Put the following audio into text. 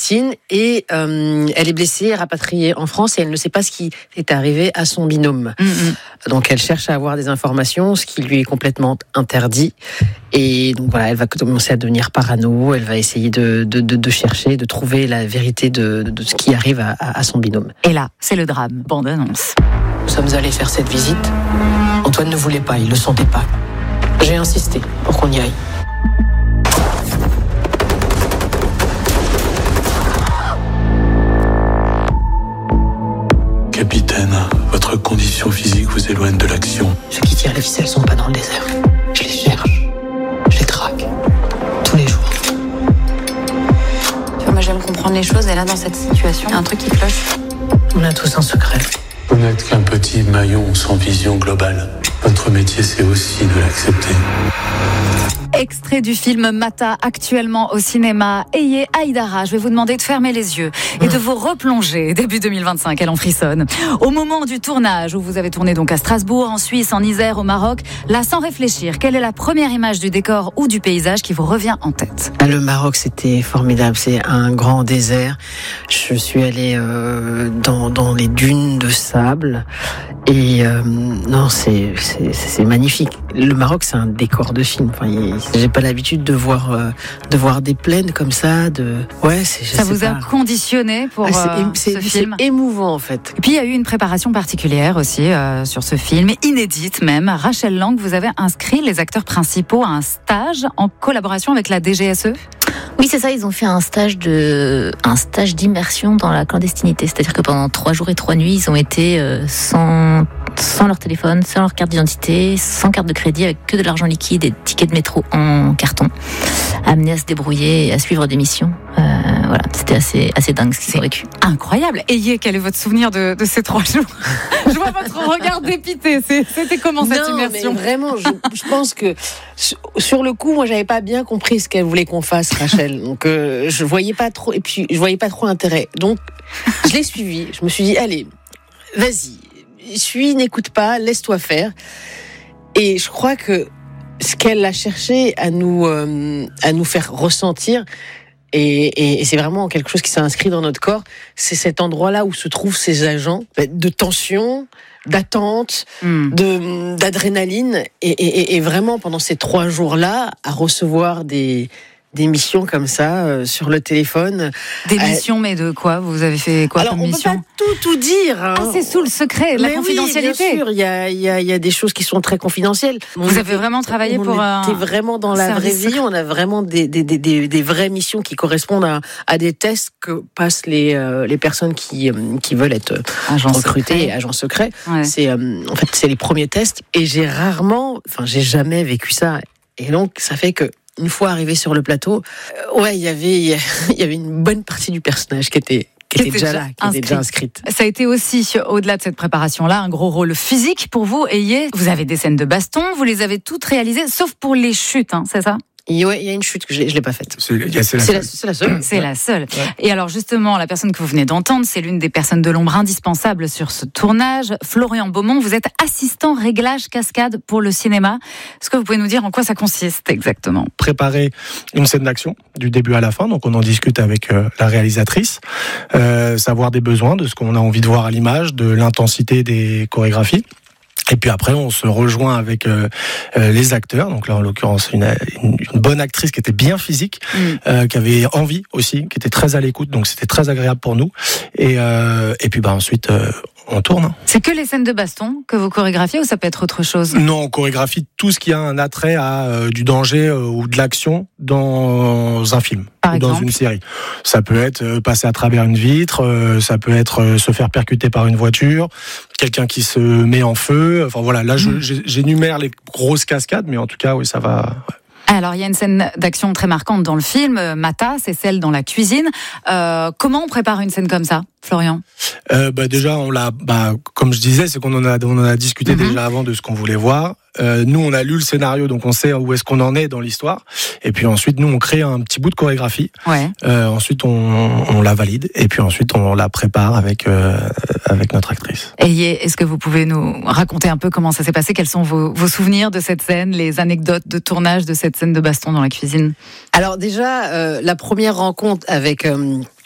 Argentine et elle est blessée, rapatriée en France et elle ne sait pas ce qui est arrivé à son binôme. Donc elle cherche à avoir des informations, ce qui lui est complètement interdit. Et donc voilà, elle va commencer à devenir parano, elle va essayer de chercher, de trouver la vérité de ce qui arrive à son binôme. Et là, c'est le drame, bande-annonce. Nous sommes allés faire cette visite. Antoine ne voulait pas, il le sentait pas. J'ai insisté pour qu'on y aille. Capitaine, votre condition physique vous éloigne de l'action. Ceux qui tirent les ficelles sont pas dans le désert. Je les cherche, je les traque, tous les jours. Tu vois, moi j'aime comprendre les choses et là dans cette situation, il y a un truc qui cloche. On a tous un secret. Vous n'êtes qu'un petit maillon sans vision globale. Votre métier, c'est aussi de l'accepter. Extrait du film Mata, actuellement au cinéma. Ayez Aïdara, je vais vous demander de fermer les yeux et de vous replonger début 2025, elle en frissonne. Au moment du tournage, où vous avez tourné donc à Strasbourg, en Suisse, en Isère, au Maroc, là sans réfléchir, quelle est la première image du décor ou du paysage qui vous revient en tête ? Le Maroc, c'était formidable, c'est un grand désert. Je suis allée dans les dunes de sable et non, c'est magnifique. Le Maroc, c'est un décor de film. Enfin, j'ai pas l'habitude de voir des plaines comme ça. Ça vous a conditionné pour ce film. C'est émouvant en fait. Et puis il y a eu une préparation particulière aussi sur ce film, inédite même. Rachel Lang, vous avez inscrit les acteurs principaux à un stage en collaboration avec la DGSE. Oui, c'est ça, ils ont fait un stage d'immersion dans la clandestinité. C'est-à-dire que pendant 3 jours et 3 nuits, ils ont été sans leur téléphone, sans leur carte d'identité, sans carte de crédit, avec que de l'argent liquide et des tickets de métro en carton, amenés à se débrouiller et à suivre des missions. Voilà, c'était assez dingue ce qu'ils ont vécu. Incroyable. Ayez, quel est votre souvenir de ces 3 jours ? Je vois votre regard dépité. C'était comment cette immersion ? Mais vraiment, je pense que sur le coup, moi, j'avais pas bien compris ce qu'elle voulait qu'on fasse, Rachel. Donc, je voyais pas trop, et puis je voyais pas trop l'intérêt. Donc, je l'ai suivie. Je me suis dit, allez, vas-y, n'écoute pas, laisse-toi faire. Et je crois que ce qu'elle a cherché à nous faire ressentir, et c'est vraiment quelque chose qui s'est inscrit dans notre corps, c'est cet endroit-là où se trouvent ces agents de tension, d'attente, d'adrénaline, et vraiment pendant ces 3 jours-là, à recevoir des missions comme ça sur le téléphone. Des missions, mais de quoi ? Vous avez fait quoi comme mission ? Alors, on peut pas tout dire. Hein. Ah, c'est sous le secret, la confidentialité. Oui, bien sûr, il y a des choses qui sont très confidentielles. Vous avez vraiment travaillé pour un... On était vraiment dans la vraie vie. On a vraiment des vraies missions qui correspondent à des tests que passent les personnes qui veulent être recrutées, agents secrets. Ouais. En fait, c'est les premiers tests. Et j'ai jamais vécu ça. Et donc, ça fait que une fois arrivé sur le plateau, il y avait une bonne partie du personnage qui était déjà là, qui était déjà inscrite. Ça a été aussi, au-delà de cette préparation-là, un gros rôle physique pour vous. Vous avez des scènes de baston, vous les avez toutes réalisées, sauf pour les chutes, hein, c'est ça ? Il y a une chute que je l'ai pas faite. C'est la seule. C'est la seule. Ouais. Et alors justement, la personne que vous venez d'entendre, c'est l'une des personnes de l'ombre indispensables sur ce tournage. Florian Beaumont, vous êtes assistant réglage cascade pour le cinéma. Est-ce que vous pouvez nous dire en quoi ça consiste exactement ? Préparer une scène d'action du début à la fin, donc on en discute avec la réalisatrice, savoir des besoins, de ce qu'on a envie de voir à l'image, de l'intensité des chorégraphies. Et puis après, on se rejoint avec les acteurs. Donc là, en l'occurrence, une bonne actrice qui était bien physique, qui avait envie aussi, qui était très à l'écoute. Donc c'était très agréable pour nous. Et puis ensuite, on tourne. C'est que les scènes de baston que vous chorégraphiez ou ça peut être autre chose ? Non, on chorégraphie tout ce qui a un attrait à du danger ou de l'action dans un film ou dans une série. Ça peut être passer à travers une vitre, ça peut être se faire percuter par une voiture, quelqu'un qui se met en feu. Enfin voilà, là j'énumère les grosses cascades, mais en tout cas, oui, ça va... Alors, il y a une scène d'action très marquante dans le film, Mata, c'est celle dans la cuisine. Comment on prépare une scène comme ça, Florian ? Déjà, comme je disais, c'est qu'on en a discuté déjà avant de ce qu'on voulait voir. Nous, on a lu le scénario, donc on sait où est-ce qu'on en est dans l'histoire. Et puis ensuite, nous, on crée un petit bout de chorégraphie. Ouais. Ensuite, on la valide. Et puis ensuite, on la prépare avec notre actrice. Et est-ce que vous pouvez nous raconter un peu comment ça s'est passé ? Quels sont vos souvenirs de cette scène, les anecdotes de tournage de cette scène de baston dans la cuisine ? Alors déjà, la première rencontre avec